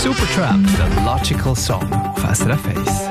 Supertramp, The Logical Song auf SRF 1.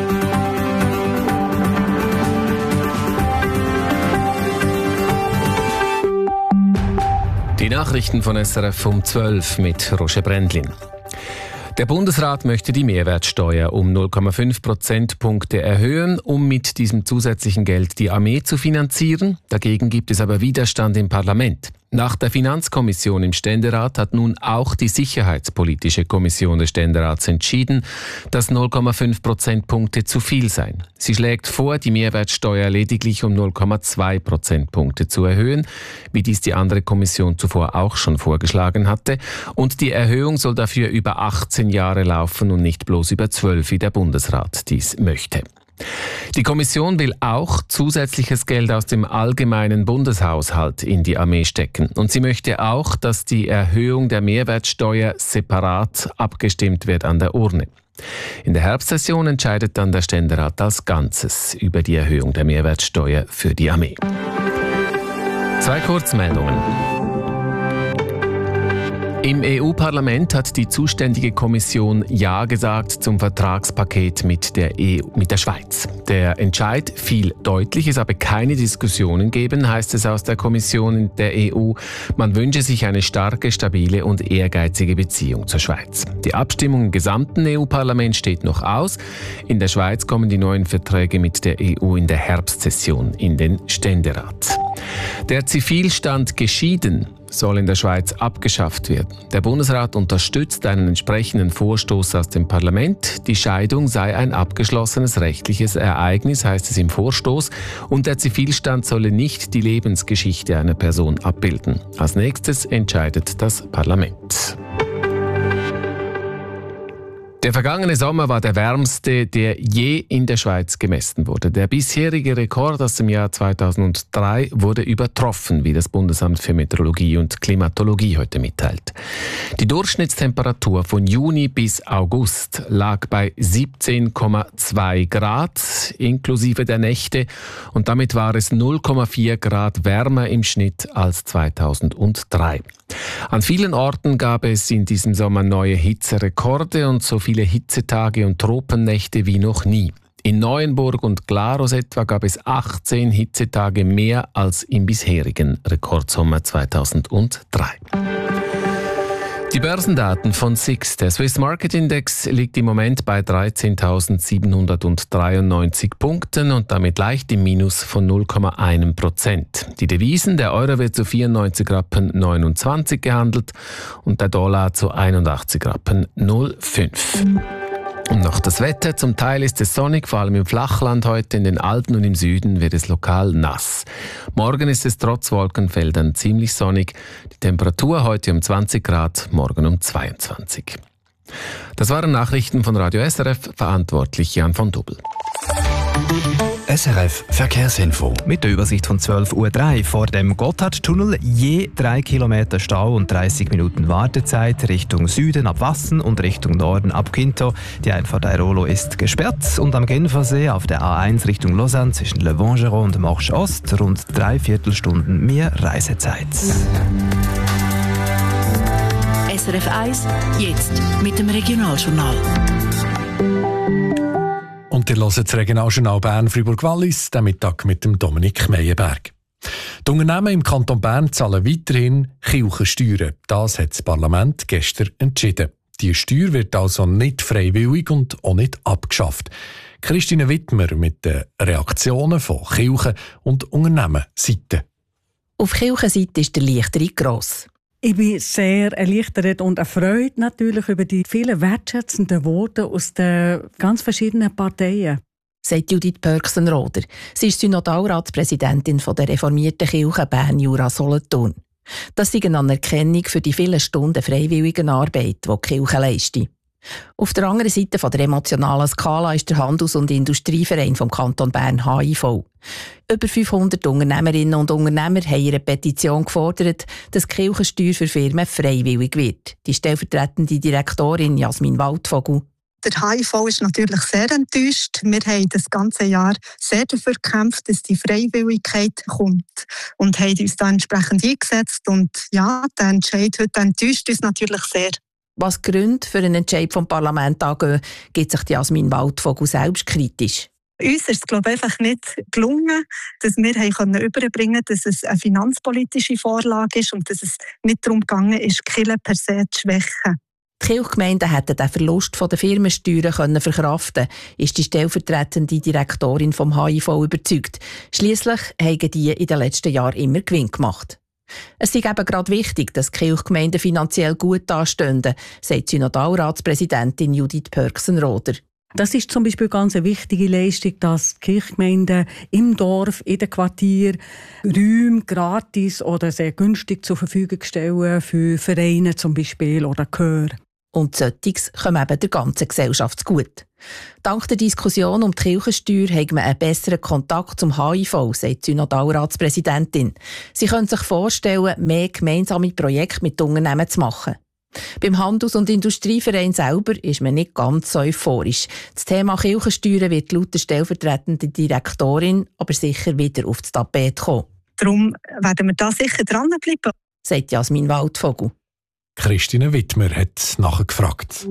Die Nachrichten von SRF um 12 mit Roger Brändlin. Der Bundesrat möchte die Mehrwertsteuer um 0,5 Prozentpunkte erhöhen, um mit diesem zusätzlichen Geld die Armee zu finanzieren. Dagegen gibt es aber Widerstand im Parlament. Nach der Finanzkommission im Ständerat hat nun auch die Sicherheitspolitische Kommission des Ständerats entschieden, dass 0,5 Prozentpunkte zu viel seien. Sie schlägt vor, die Mehrwertsteuer lediglich um 0,2 Prozentpunkte zu erhöhen, wie dies die andere Kommission zuvor auch schon vorgeschlagen hatte. Und die Erhöhung soll dafür über 18 Jahre laufen und nicht bloß über 12, wie der Bundesrat dies möchte. Die Kommission will auch zusätzliches Geld aus dem allgemeinen Bundeshaushalt in die Armee stecken. Und sie möchte auch, dass die Erhöhung der Mehrwertsteuer separat abgestimmt wird an der Urne. In der Herbstsession entscheidet dann der Ständerat als Ganzes über die Erhöhung der Mehrwertsteuer für die Armee. 2 Kurzmeldungen. Im EU-Parlament hat die zuständige Kommission Ja gesagt zum Vertragspaket mit der Schweiz. Der Entscheid fiel deutlich, es habe keine Diskussionen geben, heißt es aus der Kommission der EU. Man wünsche sich eine starke, stabile und ehrgeizige Beziehung zur Schweiz. Die Abstimmung im gesamten EU-Parlament steht noch aus. In der Schweiz kommen die neuen Verträge mit der EU in der Herbstsession in den Ständerat. Der Zivilstand geschieden soll in der Schweiz abgeschafft werden. Der Bundesrat unterstützt einen entsprechenden Vorstoß aus dem Parlament. Die Scheidung sei ein abgeschlossenes rechtliches Ereignis, heißt es im Vorstoß, und der Zivilstand solle nicht die Lebensgeschichte einer Person abbilden. Als nächstes entscheidet das Parlament. Der vergangene Sommer war der wärmste, der je in der Schweiz gemessen wurde. Der bisherige Rekord aus dem Jahr 2003 wurde übertroffen, wie das Bundesamt für Meteorologie und Klimatologie heute mitteilt. Die Durchschnittstemperatur von Juni bis August lag bei 17,2 Grad inklusive der Nächte und damit war es 0,4 Grad wärmer im Schnitt als 2003. An vielen Orten gab es in diesem Sommer neue Hitzerekorde und so viele Hitzetage und Tropennächte wie noch nie. In Neuenburg und Glarus etwa gab es 18 Hitzetage mehr als im bisherigen Rekordsommer 2003. Die Börsendaten von SIX. Der Swiss Market Index liegt im Moment bei 13.793 Punkten und damit leicht im Minus von 0,1%. Die Devisen, der Euro wird zu 94,29 Rappen gehandelt und der Dollar zu 81,05 Rappen. Und noch das Wetter. Zum Teil ist es sonnig, vor allem im Flachland heute. In den Alpen und im Süden wird es lokal nass. Morgen ist es trotz Wolkenfeldern ziemlich sonnig. Die Temperatur heute um 20 Grad, morgen um 22. Das waren Nachrichten von Radio SRF, verantwortlich Jan von Dobbel. SRF Verkehrsinfo. Mit der Übersicht von 12.03 Uhr vor dem Gotthardtunnel je 3 Kilometer Stau und 30 Minuten Wartezeit Richtung Süden ab Wassen und Richtung Norden ab Quinto. Die Einfahrt Airolo ist gesperrt und am Genfersee auf der A1 Richtung Lausanne zwischen Le Vangeron und Marche Ost rund 3/4 Stunden mehr Reisezeit. SRF 1, jetzt mit dem Regionaljournal. Und ihr hört das Regionaljournal Bern-Fribourg-Wallis, den Mittag mit dem Dominik Meyerberg. Die Unternehmen im Kanton Bern zahlen weiterhin Kirchensteuern. Das hat das Parlament gestern entschieden. Die Steuer wird also nicht freiwillig und auch nicht abgeschafft. Christine Wittmer mit den Reaktionen von Kirchen und Unternehmenseite. Auf Kirchenseite ist der Erleichterung gross. Ich bin sehr erleichtert und erfreut natürlich über die vielen wertschätzenden Worte aus den ganz verschiedenen Parteien. Sagt Judith Pörksenroder. Sie ist Synodalratspräsidentin der reformierten Kirche Bern-Jura-Solothurn. Das ist eine Anerkennung für die vielen Stunden freiwilligen Arbeit, die die Kirche leistet. Auf der anderen Seite der emotionalen Skala ist der Handels- und Industrieverein vom Kanton Bern HIV. Über 500 Unternehmerinnen und Unternehmer haben ihre Petition gefordert, dass die Kirchensteuer für Firmen freiwillig wird. Die stellvertretende Direktorin Jasmin Waldvogel. Der HIV ist natürlich sehr enttäuscht. Wir haben das ganze Jahr sehr dafür gekämpft, dass die Freiwilligkeit kommt und haben uns da entsprechend eingesetzt. Und ja, der Entscheid heute enttäuscht uns natürlich sehr. Was die Gründe für einen Entscheid vom Parlament angeht, gibt sich Jasmin Waldvogel selbst kritisch. Uns ist es, glaube ich, einfach nicht gelungen, dass wir überbringen konnten, dass es eine finanzpolitische Vorlage ist und dass es nicht darum gegangen ist, die Kirche per se zu schwächen. Die Kirchgemeinden hätten den Verlust der Firmensteuern verkraften können, ist die stellvertretende Direktorin vom HIV überzeugt. Schliesslich haben die in den letzten Jahren immer Gewinn gemacht. Es ist eben gerade wichtig, dass die Kirchgemeinden finanziell gut dastehen, sagt Synodalratspräsidentin Judith Pörksen-Roder. Das ist zum Beispiel ganz eine wichtige Leistung, dass die Kirchgemeinden im Dorf, in den Quartieren Räume gratis oder sehr günstig zur Verfügung stellen für Vereine zum Beispiel oder Chöre. Und solches kommt eben der ganzen Gesellschaft gut. Dank der Diskussion um die Kirchensteuer haben wir einen besseren Kontakt zum HIV, sagt die Synodalratspräsidentin. Sie können sich vorstellen, mehr gemeinsame Projekte mit Unternehmen zu machen. Beim Handels- und Industrieverein selber ist man nicht ganz so euphorisch. Das Thema Kirchensteuern wird laut der stellvertretenden Direktorin aber sicher wieder auf das Tapet kommen. Darum werden wir da sicher dranbleiben, sagt Jasmin Waldvogel. Christine Wittmer hat nachgefragt.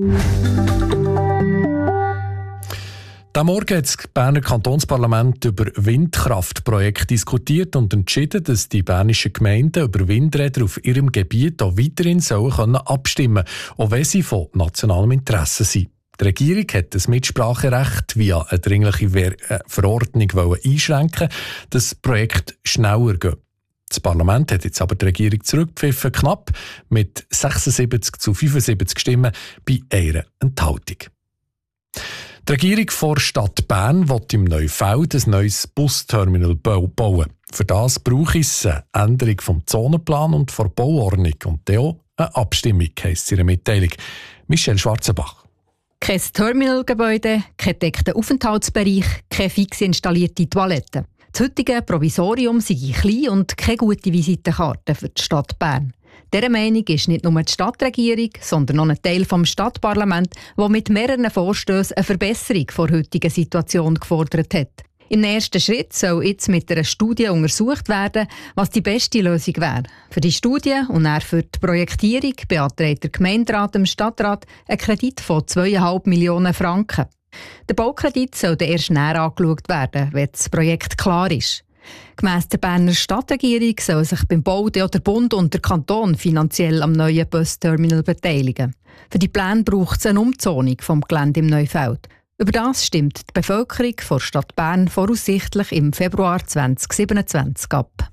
Am Morgen hat das Berner Kantonsparlament über Windkraftprojekte diskutiert und entschieden, dass die bernischen Gemeinden über Windräder auf ihrem Gebiet auch weiterhin abstimmen können, auch wenn sie von nationalem Interesse sind. Die Regierung hat das Mitspracherecht via eine dringliche Verordnung einschränken, dass das Projekt schneller geht. Das Parlament hat jetzt aber die Regierung zurückgepfiffen, knapp mit 76-75 Stimmen bei einer Enthaltung. Die Regierung der Stadt Bern will im Neufeld ein neues Busterminal bauen. Für das braucht es eine Änderung vom Zonenplan und der Bauordnung und auch eine Abstimmung, heisst es in der Mitteilung. Michelle Schwarzenbach. Kein Terminalgebäude, kein gedeckter Aufenthaltsbereich, keine fix installierte Toilette. Das heutige Provisorium sei klein und keine gute Visitenkarte für die Stadt Bern. Dieser Meinung ist nicht nur die Stadtregierung, sondern auch ein Teil des Stadtparlaments, der mit mehreren Vorstössen eine Verbesserung der heutigen Situation gefordert hat. Im ersten Schritt soll jetzt mit einer Studie untersucht werden, was die beste Lösung wäre. Für die Studie und dann für die Projektierung beantragt der Gemeinderat dem Stadtrat einen Kredit von 2,5 Millionen Franken. Der Baukredit soll dann erst näher angeschaut werden, wenn das Projekt klar ist. Gemäss der Berner Stadtregierung soll sich beim Bau der Bund und der Kanton finanziell am neuen Busterminal beteiligen. Für die Pläne braucht es eine Umzonung vom Gelände im Neufeld. Über das stimmt die Bevölkerung der Stadt Bern voraussichtlich im Februar 2027 ab.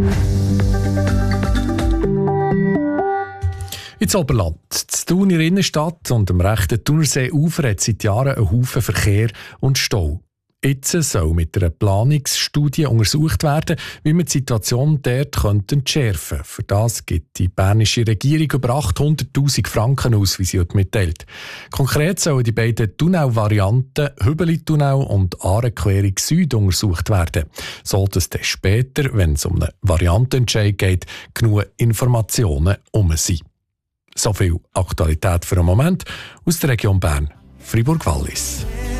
Ins Oberland, in Thun in der Innenstadt und am rechten Thunerseeufer hat seit Jahren einen Haufen Verkehr und Stau. Jetzt soll mit einer Planungsstudie untersucht werden, wie man die Situation dort entschärfen könnte. Für das gibt die bernische Regierung über 800'000 Franken aus, wie sie heute mitteilt. Konkret sollen die beiden Tunnelvarianten Hübeli-Tunnel und Aarequerung Süd untersucht werden, so dass dann später, wenn es um einen Variantenentscheid geht, genug Informationen sind. So viel Aktualität für einen Moment aus der Region Bern, Fribourg-Wallis.